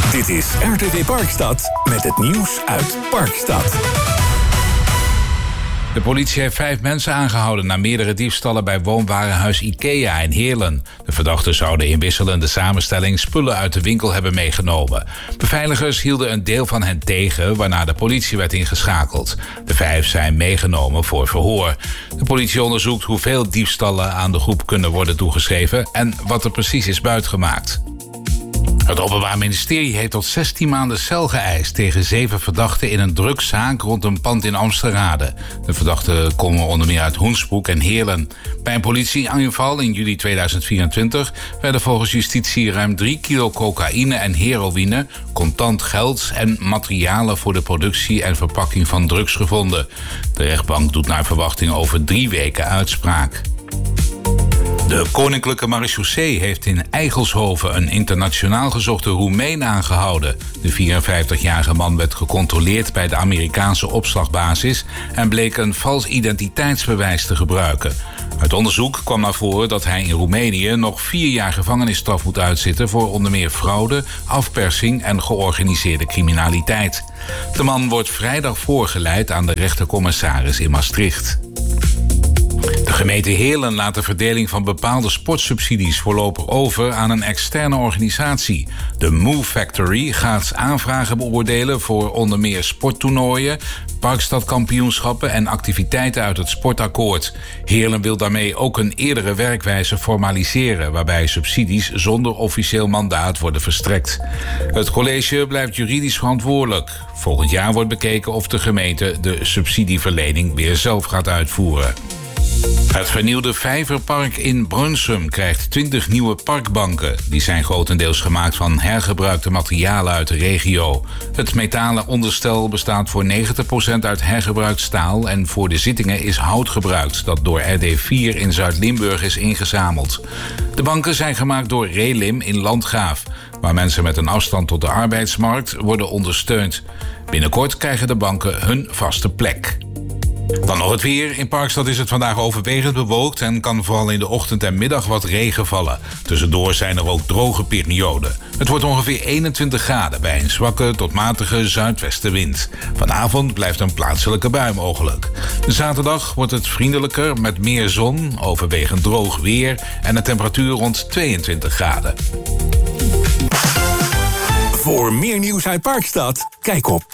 Dit is RTV Parkstad met het nieuws uit Parkstad. De politie heeft 5 mensen aangehouden na meerdere diefstallen bij woonwarenhuis IKEA in Heerlen. De verdachten zouden in wisselende samenstelling spullen uit de winkel hebben meegenomen. Beveiligers hielden een deel van hen tegen, waarna de politie werd ingeschakeld. De 5 zijn meegenomen voor verhoor. De politie onderzoekt hoeveel diefstallen aan de groep kunnen worden toegeschreven en wat er precies is buitgemaakt. Het Openbaar Ministerie heeft tot 16 maanden cel geëist tegen 7 verdachten in een drugszaak rond een pand in Amsterdam. De verdachten komen onder meer uit Hoensbroek en Heerlen. Bij een politieaanval in juli 2024 werden volgens justitie ruim 3 kilo cocaïne en heroïne, contant geld en materialen voor de productie en verpakking van drugs gevonden. De rechtbank doet naar verwachting over 3 weken uitspraak. De Koninklijke Marechaussee heeft in Eigelshoven een internationaal gezochte Roemeen aangehouden. De 54-jarige man werd gecontroleerd bij de Amerikaanse opslagbasis en bleek een vals identiteitsbewijs te gebruiken. Uit onderzoek kwam naar voren dat hij in Roemenië nog 4 jaar gevangenisstraf moet uitzitten voor onder meer fraude, afpersing en georganiseerde criminaliteit. De man wordt vrijdag voorgeleid aan de rechtercommissaris in Maastricht. De gemeente Heerlen laat de verdeling van bepaalde sportsubsidies voorlopig over aan een externe organisatie. De Move Factory gaat aanvragen beoordelen voor onder meer sporttoernooien, parkstadkampioenschappen en activiteiten uit het sportakkoord. Heerlen wil daarmee ook een eerdere werkwijze formaliseren, waarbij subsidies zonder officieel mandaat worden verstrekt. Het college blijft juridisch verantwoordelijk. Volgend jaar wordt bekeken of de gemeente de subsidieverlening weer zelf gaat uitvoeren. Het vernieuwde Vijverpark in Brunsum krijgt 20 nieuwe parkbanken. Die zijn grotendeels gemaakt van hergebruikte materialen uit de regio. Het metalen onderstel bestaat voor 90% uit hergebruikt staal en voor de zittingen is hout gebruikt dat door RD4 in Zuid-Limburg is ingezameld. De banken zijn gemaakt door Relim in Landgraaf, waar mensen met een afstand tot de arbeidsmarkt worden ondersteund. Binnenkort krijgen de banken hun vaste plek. Dan nog het weer. In Parkstad is het vandaag overwegend bewolkt en kan vooral in de ochtend en middag wat regen vallen. Tussendoor zijn er ook droge perioden. Het wordt ongeveer 21 graden bij een zwakke tot matige zuidwestenwind. Vanavond blijft een plaatselijke bui mogelijk. Zaterdag wordt het vriendelijker met meer zon, overwegend droog weer en een temperatuur rond 22 graden. Voor meer nieuws uit Parkstad, kijk op